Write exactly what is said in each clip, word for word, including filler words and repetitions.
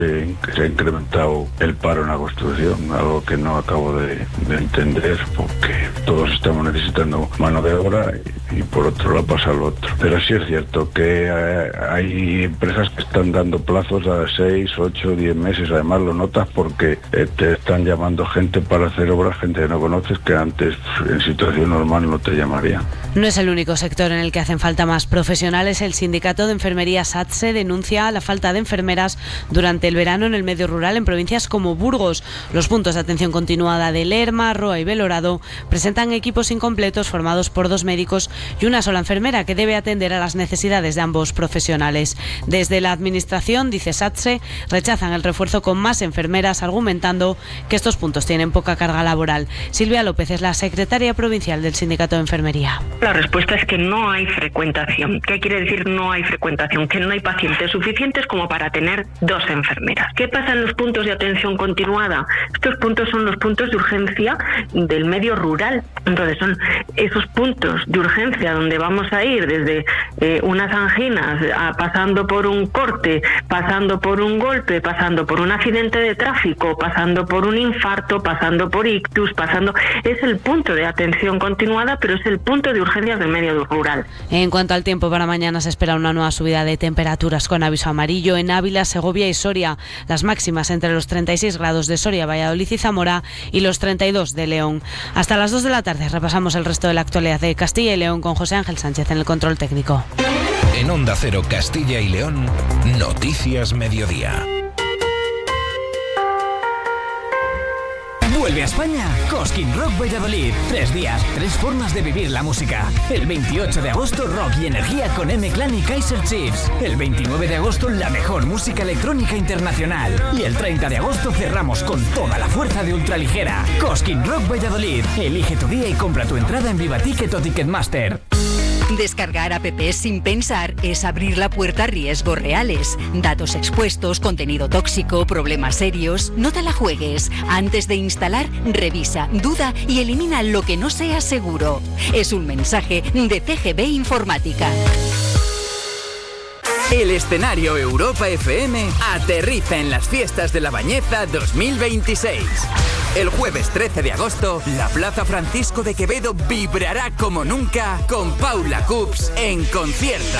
que se ha incrementado el paro en la construcción, algo que no acabo de, de entender, porque todos estamos necesitando mano de obra y, y por otro lado pasa lo otro. Pero sí es cierto que eh, hay empresas que están dando plazos a seis, ocho, diez meses, además lo notas porque eh, te están llamando gente para hacer obras, gente que no conoces, que antes en situación normal no te llamaría. No es el único sector en el que hacen falta más profesionales. El sindicato de enfermería SATSE denuncia la falta de enfermeras durante el verano en el medio rural en provincias como Burgos. Los puntos de atención continuada de Lerma, Roa y Belorado presentan equipos incompletos formados por dos médicos y una sola enfermera que debe atender a las necesidades de ambos profesionales. Desde la administración, dice SATSE, rechazan el refuerzo con más enfermeras, argumentando que estos puntos tienen poca carga laboral. Silvia López es la secretaria provincial del sindicato de enfermería. La respuesta es que no hay frecuentación. ¿Qué quiere decir no hay frecuentación? Que no hay pacientes suficientes como para tener dos enfermeras. ¿Qué pasa en los puntos de atención continuada? Estos puntos son los puntos de urgencia del medio rural. Entonces son esos puntos de urgencia donde vamos a ir desde eh, unas anginas, a, pasando por un corte, pasando por un golpe, pasando por un accidente de tráfico, pasando por un infarto, pasando por ictus, pasando... Es el punto de atención continuada, pero es el punto de urgencias del medio rural. En cuanto al tiempo, para mañana se espera una nueva subida de temperaturas con aviso amarillo en Ávila, Segovia y Soria. Las máximas entre los treinta y seis grados de Soria, Valladolid y Zamora y los treinta y dos de León. Hasta las dos de la tarde repasamos el resto de la actualidad de Castilla y León con José Ángel Sánchez en el control técnico. En Onda Cero Castilla y León, Noticias Mediodía. Vuelve a España Cosquín Rock Valladolid. Tres días, tres formas de vivir la música. El veintiocho de agosto, rock y energía con M-Clan y Kaiser Chiefs. El veintinueve de agosto, la mejor música electrónica internacional. Y el treinta de agosto cerramos con toda la fuerza de Ultraligera. Cosquín Rock Valladolid. Elige tu día y compra tu entrada en Vivaticket o Ticketmaster. Descargar apps sin pensar es abrir la puerta a riesgos reales. Datos expuestos, contenido tóxico, problemas serios. No te la juegues. Antes de instalar, revisa, duda y elimina lo que no sea seguro. Es un mensaje de C G B Informática. El escenario Europa F M aterriza en las fiestas de La Bañeza dos mil veintiséis. El jueves trece de agosto, la Plaza Francisco de Quevedo vibrará como nunca con Paula Coops en concierto.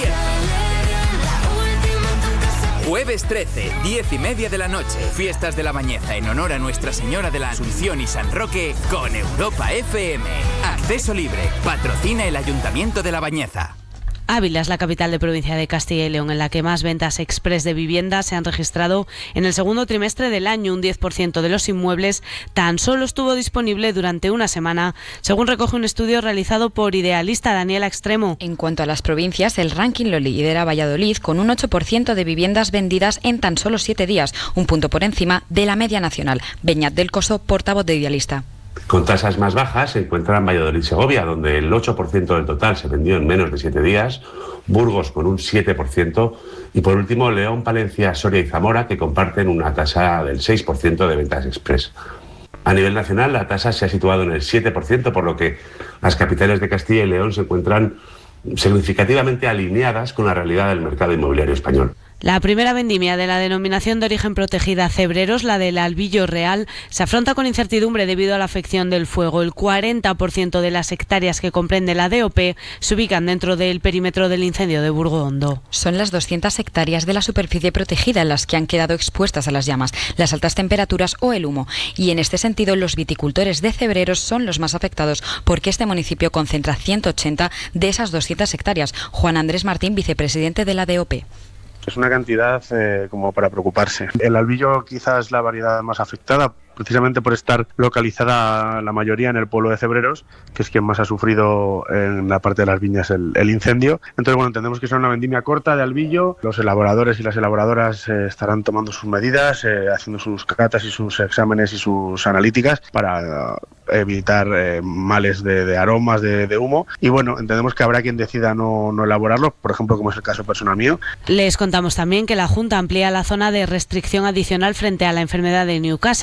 Jueves trece, diez y media de la noche, fiestas de La Bañeza en honor a Nuestra Señora de la Asunción y San Roque con Europa F M. Acceso libre, patrocina el Ayuntamiento de La Bañeza. Ávila es la capital de provincia de Castilla y León, en la que más ventas express de viviendas se han registrado en el segundo trimestre del año. Un diez por ciento de los inmuebles tan solo estuvo disponible durante una semana, según recoge un estudio realizado por Idealista. Daniela Extremo. En cuanto a las provincias, el ranking lo lidera Valladolid, con un ocho por ciento de viviendas vendidas en tan solo siete días, un punto por encima de la media nacional. Beñat del Coso, portavoz de Idealista. Con tasas más bajas se encuentran Valladolid y Segovia, donde el ocho por ciento del total se vendió en menos de siete días, Burgos con un siete por ciento y por último León, Palencia, Soria y Zamora, que comparten una tasa del seis por ciento de ventas express. A nivel nacional la tasa se ha situado en el siete por ciento, por lo que las capitales de Castilla y León se encuentran significativamente alineadas con la realidad del mercado inmobiliario español. La primera vendimia de la denominación de origen protegida Cebreros, la del Albillo Real, se afronta con incertidumbre debido a la afección del fuego. El cuarenta por ciento de las hectáreas que comprende la D O P se ubican dentro del perímetro del incendio de Burgo Hondo. Son las doscientas hectáreas de la superficie protegida en las que han quedado expuestas a las llamas, las altas temperaturas o el humo. Y en este sentido, los viticultores de Cebreros son los más afectados, porque este municipio concentra ciento ochenta de esas doscientas hectáreas. Juan Andrés Martín, vicepresidente de la D O P. Es una cantidad eh, como para preocuparse. El albillo quizás es la variedad más afectada, precisamente por estar localizada la mayoría en el pueblo de Cebreros, que es quien más ha sufrido en la parte de las viñas el, el incendio. Entonces, bueno, entendemos que será una vendimia corta de albillo. Los elaboradores y las elaboradoras eh, estarán tomando sus medidas, eh, haciendo sus catas y sus exámenes y sus analíticas para uh, evitar eh, males de, de aromas, de, de humo. Y bueno, entendemos que habrá quien decida no, no elaborarlo, por ejemplo, como es el caso personal mío. Les contamos también que la Junta amplía la zona de restricción adicional frente a la enfermedad de Newcastle con la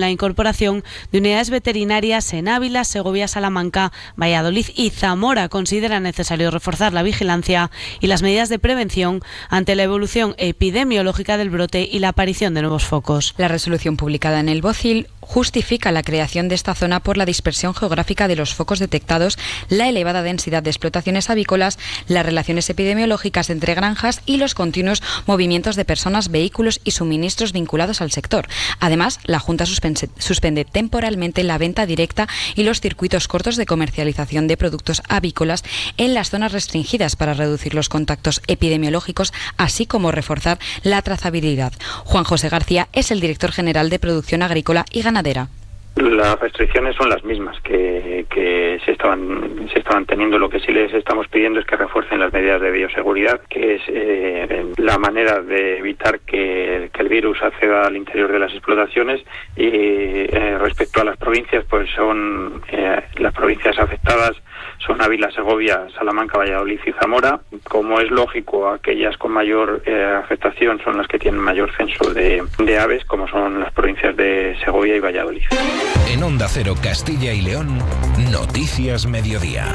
la incorporación de unidades veterinarias en Ávila, Segovia, Salamanca, Valladolid y Zamora. Considera necesario reforzar la vigilancia y las medidas de prevención ante la evolución epidemiológica del brote y la aparición de nuevos focos. La resolución publicada en el Bocil justifica la creación de esta zona por la dispersión geográfica de los focos detectados, la elevada densidad de explotaciones avícolas, las relaciones epidemiológicas entre granjas y los continuos movimientos de personas, vehículos y suministros vinculados al sector. Además, la Junta suspende, suspende temporalmente la venta directa y los circuitos cortos de comercialización de productos avícolas en las zonas restringidas para reducir los contactos epidemiológicos, así como reforzar la trazabilidad. Juan José García es el director general de Producción Agrícola y Ganadera. Las restricciones son las mismas que, que se estaban se estaban teniendo. Lo que sí les estamos pidiendo es que refuercen las medidas de bioseguridad, que es eh, la manera de evitar que, que el virus acceda al interior de las explotaciones. Y eh, respecto a las provincias, pues son eh, las provincias afectadas son Ávila, Segovia, Salamanca, Valladolid y Zamora. Como es lógico, aquellas con mayor eh, afectación son las que tienen mayor censo de, de aves, como son las provincias de Segovia y Valladolid. En Onda Cero, Castilla y León, Noticias Mediodía.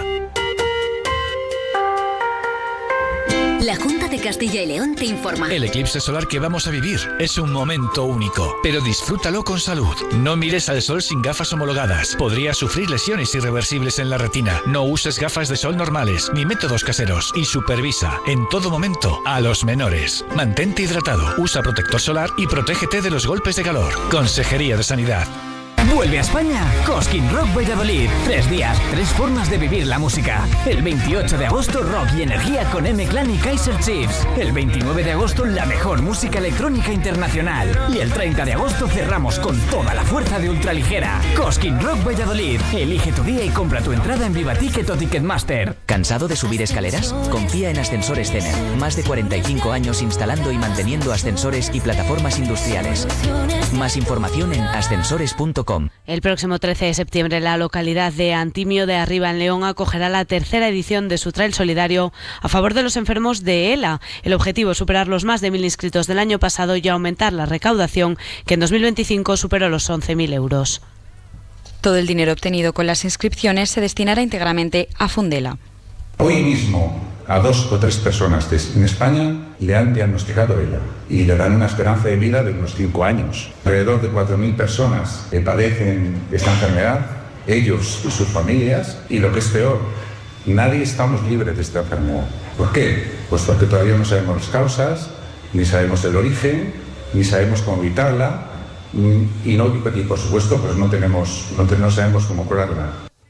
La Junta de Castilla y León te informa. El eclipse solar que vamos a vivir es un momento único, pero disfrútalo con salud. No mires al sol sin gafas homologadas. Podrías sufrir lesiones irreversibles en la retina. No uses gafas de sol normales ni métodos caseros y supervisa en todo momento a los menores. Mantente hidratado, usa protector solar y protégete de los golpes de calor. Consejería de Sanidad. Vuelve a España Cosquín Rock Valladolid. Tres días, tres formas de vivir la música. El veintiocho de agosto, rock y energía con M-Clan y Kaiser Chiefs. El veintinueve de agosto, la mejor música electrónica internacional. Y el treinta de agosto cerramos con toda la fuerza de Ultraligera. Cosquín Rock Valladolid. Elige tu día y compra tu entrada en Vivaticket o Ticketmaster. ¿Cansado de subir escaleras? Confía en Ascensores Cener. Más de cuarenta y cinco años instalando y manteniendo ascensores y plataformas industriales. Más información en ascensores punto com. El próximo trece de septiembre la localidad de Antimio de Arriba en León acogerá la tercera edición de su trail solidario a favor de los enfermos de ELA. El objetivo es superar los más de mil inscritos del año pasado y aumentar la recaudación, que en dos mil veinticinco superó los once mil euros. Todo el dinero obtenido con las inscripciones se destinará íntegramente a Fundela. Hoy mismo a dos o tres personas en España le han diagnosticado ELA y le dan una esperanza de vida de unos cinco años. Alrededor de cuatro mil personas que padecen esta enfermedad, ellos y sus familias, y lo que es peor, nadie estamos libres de esta enfermedad. ¿Por qué? Pues porque todavía no sabemos las causas, ni sabemos el origen, ni sabemos cómo evitarla, y, no, y por supuesto pues no, tenemos, no, no sabemos cómo curarla.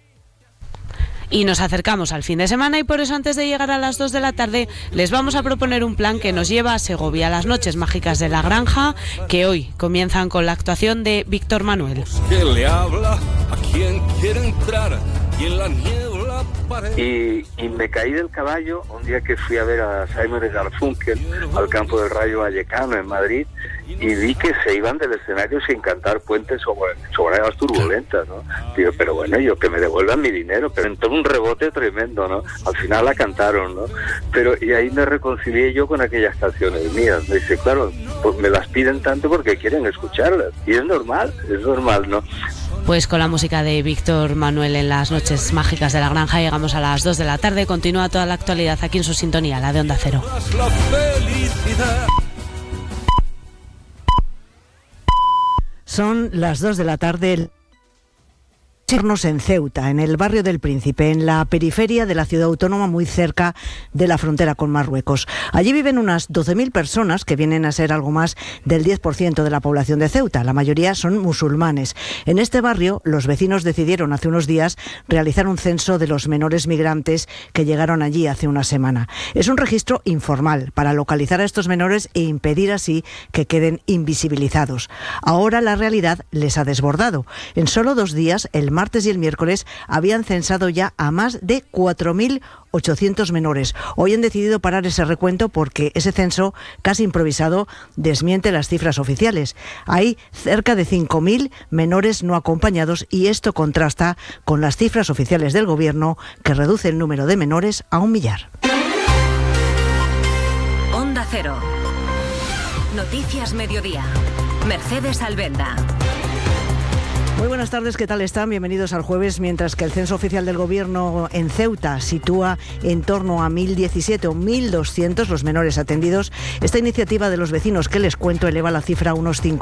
Y nos acercamos al fin de semana y por eso antes de llegar a las dos de la tarde les vamos a proponer un plan que nos lleva a Segovia, a las noches mágicas de la granja, que hoy comienzan con la actuación de Víctor Manuel. Que le habla a quien quiere entrar y en la niebla Y, y me caí del caballo un día que fui a ver a Simon y Garfunkel al campo del Rayo Vallecano en Madrid y vi que se iban del escenario sin cantar Puentes sobre, sobre las turbulentas, ¿no? Digo, pero bueno, yo que me devuelvan mi dinero, pero entró un rebote tremendo, ¿no? Al final la cantaron, ¿no? Pero y ahí me reconcilié yo con aquellas canciones mías. Me dice, claro, pues me las piden tanto porque quieren escucharlas y es normal, es normal, ¿no? Pues con la música de Víctor Manuel en las noches mágicas de la granja llegamos a las dos de la tarde. Continúa toda la actualidad aquí en su sintonía, la de Onda Cero. Son las dos de la tarde. En Ceuta, en el barrio del Príncipe, en la periferia de la ciudad autónoma, muy cerca de la frontera con Marruecos. Allí viven unas doce mil personas que vienen a ser algo más del diez por ciento de la población de Ceuta. La mayoría son musulmanes. En este barrio, los vecinos decidieron hace unos días realizar un censo de los menores migrantes que llegaron allí hace una semana. Es un registro informal para localizar a estos menores e impedir así que queden invisibilizados. Ahora la realidad les ha desbordado. En solo dos días, el martes y el miércoles habían censado ya a más de cuatro mil ochocientos menores. Hoy han decidido parar ese recuento porque ese censo casi improvisado desmiente las cifras oficiales. Hay cerca de cinco mil menores no acompañados y esto contrasta con las cifras oficiales del gobierno, que reduce el número de menores a un millar. Onda Cero. Noticias Mediodía. Mercedes Albenda. Muy buenas tardes, ¿qué tal están? Bienvenidos al jueves. Mientras que el censo oficial del Gobierno en Ceuta sitúa en torno a mil diecisiete o mil doscientos los menores atendidos, esta iniciativa de los vecinos que les cuento eleva la cifra a unos cinco